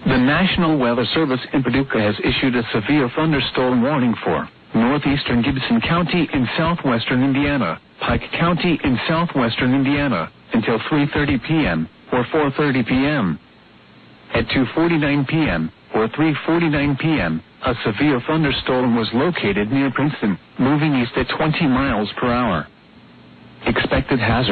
The National Weather Service in Paducah has issued a severe thunderstorm warning for northeastern Gibson County in southwestern Indiana, Pike County in southwestern Indiana, until 3:30 p.m. or 4:30 p.m. At 2:49 p.m. or 3:49 p.m., a severe thunderstorm was located near Princeton, moving east at 20 miles per hour. Expected hazard.